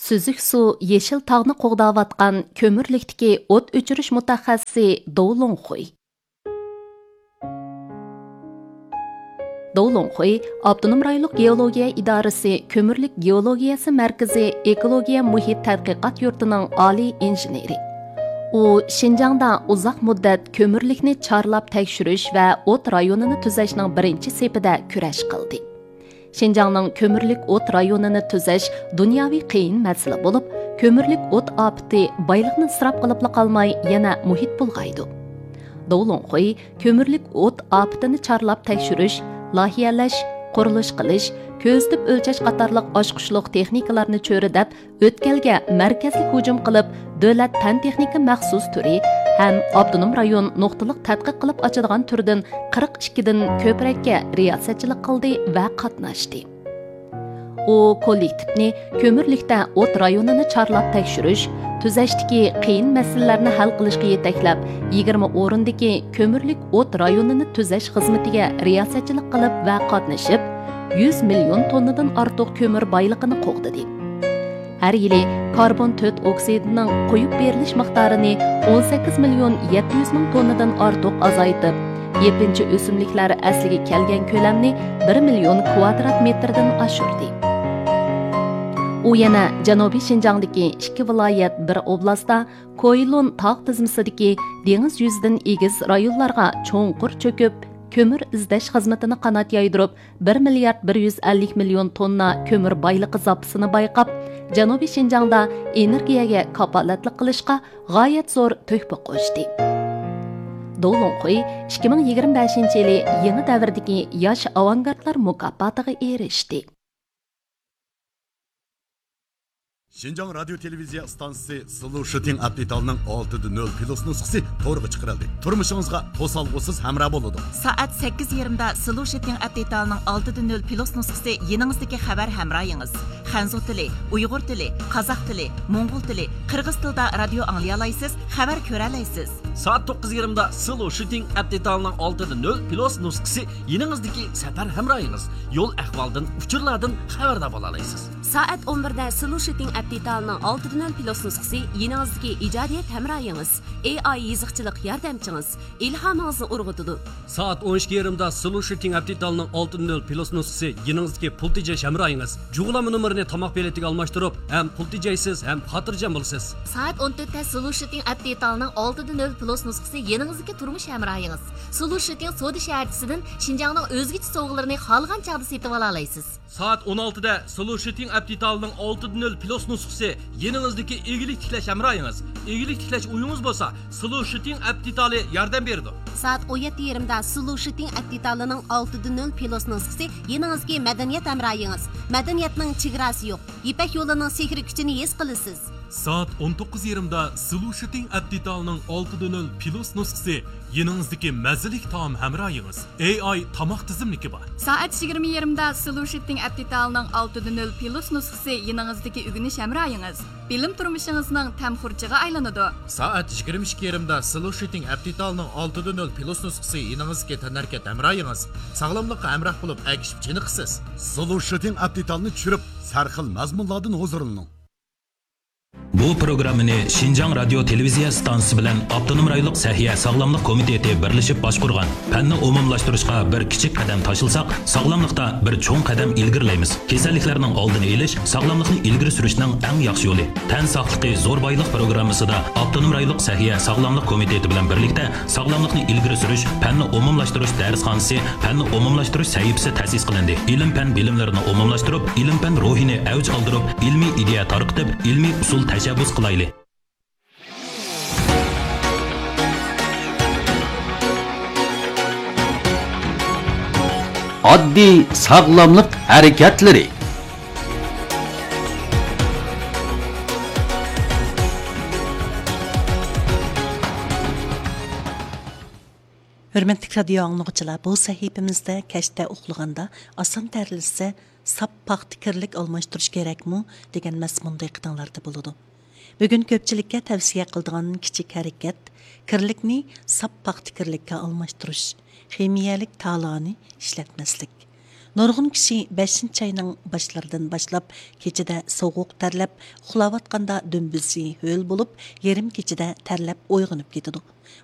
Süzük su yeşil tağını qoğdavatqan kömürlükdeki o't o'chirish mutaxassisi Dou Longhui. Dou Longhui, Abdunum rayonluq geologiya idorasi Kömürlük geologiyasi markazi ekologiya muhit tadqiqot yurtining oliy injeneri. U Şinjangda uzoq muddat kömürlükni charlab tekshirish va o't rayonini tuzashning birinchi sepida kurash qildi. Şinjangning kömürlük o't rayonini tuzash dunyoviy qiyin masala bo'lib, kömürlük o't ofati boyliqni isrof qilib qolmay yana muhit bulg'aydi. Dou Longhui kömürlük o't ofatini charlab tekshirish, lohiyalash, qurilish qilish, ko'zitib o'lchash qatorliq oshqushliq texnikalarni cho'ridab, o'tkalga markazli hujum qilib, davlat fan texnika maxsus turi ham Abdunum rayon nuqtaliq tadqiq qilib ochadigan turdan 42 dan ko'prakka riyosatchilik qildi va qatnashdi. U kollektivni kömürlükda o't rayonini charlab tekshirish, tuzashdagi qiyin masalalarni hal qilishga yetaklab, 20 o'rindagi kömürlük o't rayonini tuzash xizmatiga riyosatchilik qilib va qatnashib, 100 million tonnadan ortiq ko'mir boyligini qo'g'didi. Har yili karbon 4 oksidining qo'yib berilish miqdorini 18 million 700 ming tonnadan ortiq azaytib, yepinchi o'simliklar asliga kelgan ko'lamni 1 million kvadrat metrdan oshirdi. U yana Janubiy Şinjangdagi 2 viloyat, 1 oblastda Koilun tog' tizmasidagi dengiz yuzidan egiz rayonlarga cho'nqur cho'kib, kömür izlash xizmatini qanot yaydirib, 1 milliard 150 million tonna kömür boyligi zapisini bayqab, Janubiy Şinjangda energiyaga kapolatlik qilishga g'oyat zo'r tuhfa qo'shdi. Dou Longhui 2025-yili yangi davrdagi yosh avangardlar mukofotiga erishdi. Şinjang Radyo Televiziya stansiyasi Sulu Shooting Update'ning 6.0 pilos nusxasi to'g'ri chiqarildi. Turmushingizga to'solg'usiz hamroh bo'ladi. Soat 8:20da Sulu Shooting Update'ning 6.0 pilos nusxasi yeningizdagi xabar hamrohingiz. Xanzu tili, Uyg'ur tili, Qozoq tili, Mo'ng'ul tili, Qirg'iz tilida radio anglay olasiz, xabar ko'ra olasiz. Soat 9:20da Sulu Shooting Update'ning 6.0 pilos nusxasi yeningizdagi safar hamrohingiz. Yo'l ahvoldan, uchurlardan xabardor bo'la olasiz. Soat 11da Sulu Shooting Update'ning 6.0 pilos nusxasi yeningizdagi ijodiyat hamrohingiz, AI yiziqchilik yordamchingiz, ilhomingizni urg'utadi. Soat 12:20da Sulu Shooting Update'ning 6.0 pilos nusxasi yeningizdagi pul tejash hamrohingiz. Jug'lama nomerini tomoq beletiga almashtirib, ham pul tejaysiz, ham xotirjam bo'lasiz. Soat 14da Sulu Shooting Update'ning 6.0 pilos nusxasi yeningizdagi turmush hamrohingiz. Sulu Shooting Sodi shaharchisidan Şinjangning o'zgacha sovg'alarini xohlagan chog'da setib ola olasiz. Soat 16da Sulu Shooting Update'ning 6.0 pilos nusxasi yeningizdagi egilik tiklash hamrohingiz. Egilik tiklash uyingiz bo'lsa, Sulu Shooting Update'li yordam beradi. Soat 17:20da Sulu Shooting Update'ning 6.0 pilos nusxasi yeningizdagi madaniyat hamrohingiz. Madaniyatning chegarasi yo'q. Ipak yo'lining sehri kuchini his qilasiz. Soat 19:20da Sulu Shooting Update'ning 6.0 pilos nusxasi yeningizdagi mazalik taom hamrohingiz. AI tomoq tizimligi bor. Soat 20:20da Sulu Shooting Update'ning 6.0 pilos nusxasi yeningizdagi o'g'inish hamrohingiz. Bilim turmushingizning tamxurchiga aylanadi. Soat 22:20da Sulu Shooting Update'ning 6.0 pilos nusxasi yeningizga tanarkat hamrohingiz. Sog'lomlikqa hamroh bo'lib agishib chiniqsiz. Sulu Shooting Update'ni tushirib, sarxil mazmunlardan huzurlaning. Bu programmani Şinjang Radyo Televiziya stansiyasi bilan Abdunum rayonluq Sahiya Sog'lomlik komiteti birlashib boshqurgan. Fanni umumlashtirishga bir kichik qadam tashilsak, sog'lomlikda bir cho'ng qadam ilgirlaymiz. Kasalliklarning oldini olish, sog'lomlikni ilgari surishning eng yaxshi yo'li. Tan sog'ligi zo'r boylik programmasida Abdunum rayonluq Sahiya Sog'lomlik komiteti bilan birlikda sog'lomlikni ilgari surish, fanni umumlashtirish darsxonasi, fanni umumlashtirish sahifasi ta'sis qilindi. Ilm-fan bilimlarini umumlashtirib, ilm-fan ruhini avj oldirib, ilmiy ideya tarqitib, ilmiy usul tashabbus qilayli. Oddiy sog'lomlik harakatlari. Hürmetli radio anlıqçılar, bu sahifimizde keşte uxlaganda asan tərilsə sap paxtikirlik almashtirish kerakmi degan mazmunda iqtinlarda bo'ladi. Bugun ko'pchilikka tavsiya qiladigan kichik harakat kirlikni sap paxtikirlikka almashtirish, ximiyalik taloni ishlatmaslik. Nurg'un kishi 5-chi ayning boshlaridan boshlab kechada sovuq tarlab, uxlayotganda dumbisi ho'l bo'lib, yarim kechada tarlab uyg'onib ketadi.